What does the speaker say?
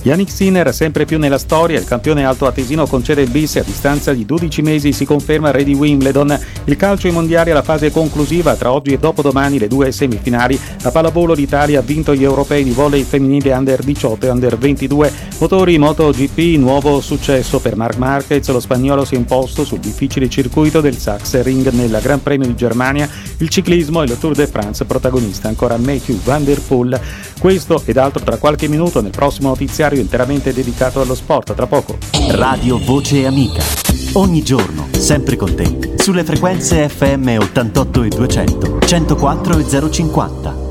Yannick Sinner sempre più nella storia, il campione altoatesino concede il bis e a distanza di 12 mesi si conferma re di Wimbledon. Il calcio ai mondiali alla fase conclusiva, tra oggi e dopodomani le due semifinali. A pallavolo l'Italia ha vinto gli europei di volley femminile under 18 e under 22. Motori MotoGP, nuovo successo per Marc Marquez, lo spagnolo si è imposto sul difficile circuito del Sachsenring nel Gran Premio di Germania. Il ciclismo e il Tour de France, protagonista ancora Mathieu van der Poel. Questo ed altro tra qualche minuto nel prossimo notiziario interamente dedicato allo sport. Tra poco. Radio Voce Amica, ogni giorno sempre con te sulle frequenze FM 88 e 200, 104 e 050.